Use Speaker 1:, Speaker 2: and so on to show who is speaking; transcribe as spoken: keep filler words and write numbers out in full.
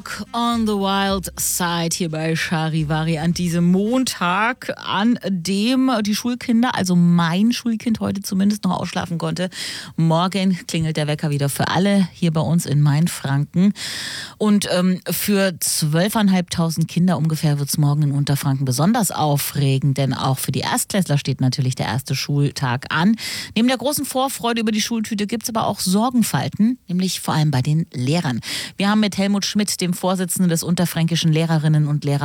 Speaker 1: On the Wild Side hier bei Charivari an diesem Montag, an dem die Schulkinder, also mein Schulkind heute zumindest noch ausschlafen konnte. Morgen klingelt der Wecker wieder für alle hier bei uns in Mainfranken. Und ähm, für zwölftausendfünfhundert Kinder ungefähr wird es morgen in Unterfranken besonders aufregend, denn auch für die Erstklässler steht natürlich der erste Schultag an. Neben der großen Vorfreude über die Schultüte gibt es aber auch Sorgenfalten, nämlich vor allem bei den Lehrern. Wir haben mit Helmut Schmidt, dem Vorsitzenden des Unterfränkischen Lehrerinnen und Lehrer